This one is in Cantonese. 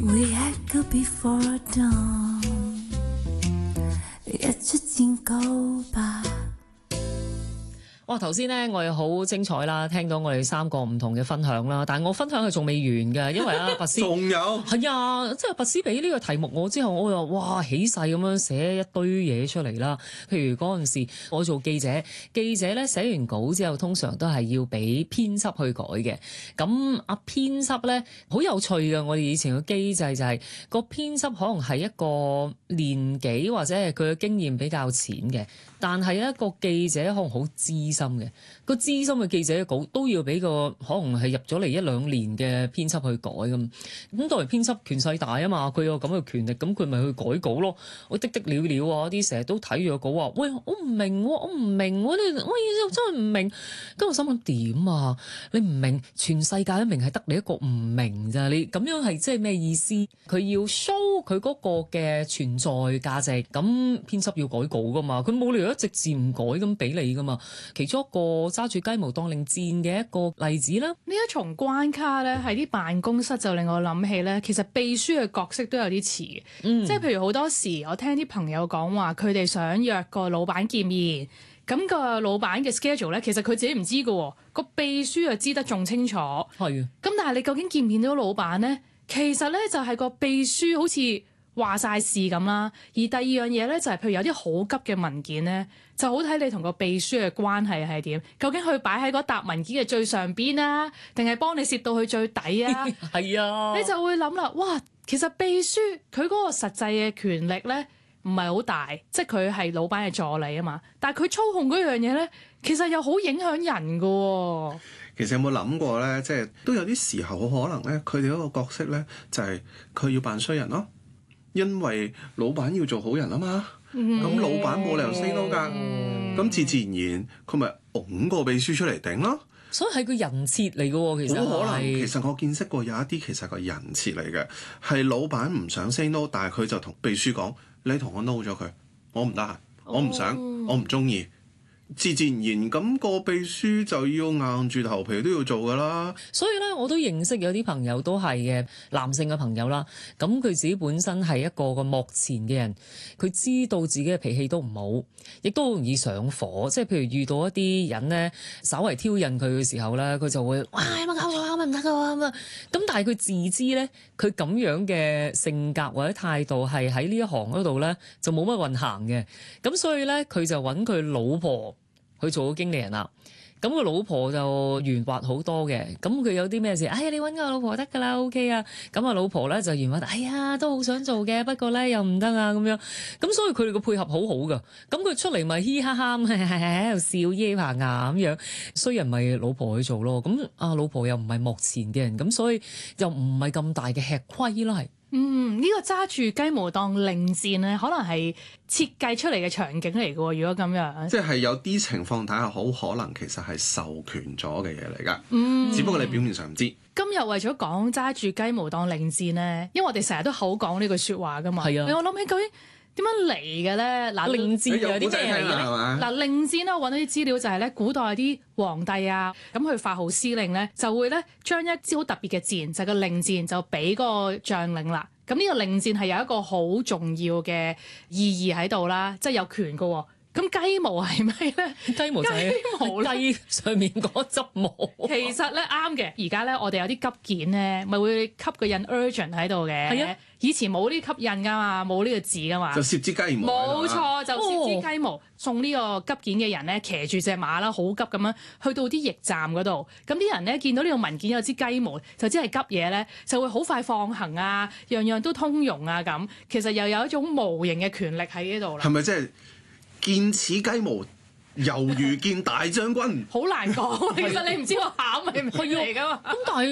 We had go before dawn， 一出戰告吧。 哇！頭先咧我哋好精彩啦，聽到我哋3個唔同嘅分享啦，但係我分享係仲未完嘅，因為拔斯仲有係啊，即係拔斯俾呢個題目我之後，我又哇起勢咁樣寫一堆嘢出嚟啦。譬如嗰陣時我做記者，記者咧寫完稿之後，通常都係要俾編輯去改嘅。咁編輯咧好有趣嘅，我哋以前嘅機制就係個編輯可能係一個年紀或者係佢嘅經驗比較淺嘅，但係一個記者可能好資深嘅，個資深嘅記者嘅稿都要俾個可能係入咗嚟1-2年嘅編輯去改咁。咁當然編輯權勢大啊嘛，佢有咁嘅權力，咁佢咪去改稿咯。我的了了啊，啲成日都睇住個稿話，喂，我唔明喎，我唔明喎，你我真係唔明。跟住我心諗點啊？你唔明，全世界都明，係得你一個唔明咋？你咁樣係即係咩意思？佢要 show 佢嗰個嘅存在價值，咁編輯要改稿噶嘛？佢冇理由一直字唔改咁俾你噶嘛？其中一個揸住雞毛當令箭嘅一個例子啦。 呢一重關卡咧，喺啲辦公室就令我諗起咧，其實秘書嘅角色都有啲似嘅。即係譬如好多時我聽啲朋友講話，佢哋想約個老闆見面，咁個老闆嘅 schedule 咧，其實佢自己唔知嘅，個秘書就知得仲清楚。係。咁但係你究竟見唔見到老闆咧？其實咧就係個秘書好似話晒事咁啦。而第二樣嘢咧就係譬如有啲好急嘅文件咧，就好睇你同個秘書嘅關係係點。究竟佢擺喺嗰沓文件嘅最上邊啊，定係幫你攝到去最底啊？ 係啊， 你就會諗啦，哇！其實秘書佢嗰個實際嘅權力咧唔係好大，即係佢係老闆嘅助理啊嘛。但係佢操控嗰樣嘢咧，其實又好影響人㗎喎。 其實有冇諗過咧？即係都有啲時候可能咧，佢哋嗰個角色咧就係佢要扮衰人咯，因為老闆要做好人啊嘛。咁老闆冇理由 say no 㗎，咁自然佢咪拱個秘書出嚟頂咯。 所以係個人設嚟嘅喎，其實好可能。其實我見識過有一啲其實個人設嚟嘅，係老闆唔想 say no， 但係佢就同秘書講：你同我 no 咗佢，我唔得閒，我唔想，我唔中意。自然咁個秘書就要硬住頭皮都要做㗎啦。 所以咧，我都認識有啲朋友都係嘅男性嘅朋友啦。咁佢自己本身係一個幕前嘅人，佢知道自己嘅脾氣都唔好，亦都好容易上火。即係譬如遇到一啲人咧，稍為挑釁佢嘅時候咧，佢就會哇有冇搞錯啊？唔得㗎咁啊！咁但係佢自知咧，佢咁樣嘅性格或者態度係喺呢一行嗰度咧就冇乜運行嘅。咁所以咧，佢就揾佢老婆去做咗經理人啦，咁個老婆就圓滑好多嘅，咁佢有啲咩事，哎呀你揾個老婆得㗎啦 ，OK 啊，咁啊老婆咧就圓滑，哎呀都好想做嘅，不過咧又唔得啊咁樣，咁所以佢哋個配合好好㗎，咁佢出嚟咪嘻哈哈喺度笑耶棚牙咁樣，衰人咪老婆去做咯，咁老婆又唔係幕前嘅人，咁所以又唔係咁大嘅吃虧咯係。 呢個揸住雞毛當令箭咧，可能係設計出嚟嘅場景嚟嘅喎。如果咁樣， 即係有啲情況底下，好可能其實係授權咗嘅嘢嚟㗎。只不過你表面上唔知。 今日為咗講揸住雞毛當令箭咧，因為我哋成日都口講呢句説話㗎嘛。係啊，我諗起究竟點樣嚟嘅咧？嗱，令箭有啲咩嚟嘅咧？嗱，令箭咧，我揾到啲資料就係咧，古代啲皇帝啊，咁佢發號施令咧，就會咧將一支好特別嘅箭，就係個令箭，就俾個將領啦。咁呢個令箭係有一個好重要嘅意義喺度啦，即係有權㗎喎。咁雞毛係咩咧？ 雞毛就係雞上面嗰執毛。 其實咧啱嘅，而家咧我哋有啲急件咧，咪會吸個印 urgent 喺度嘅。係啊，以前冇呢啲吸印㗎嘛，冇呢個字㗎嘛。 就攝支雞毛。 冇錯，就攝支雞毛，送呢個急件嘅人咧，騎住隻馬啦，好急咁樣去到啲驛站嗰度。咁啲人咧見到呢個文件有支雞毛，就知係急嘢咧，就會好快放行啊，樣樣都通融啊咁。其實又有一種無形嘅權力喺呢度啦。 係咪即係？見此雞毛，猶如見大將軍。 好難講，其實你唔知個餡係咩嚟㗎嘛。 咁但係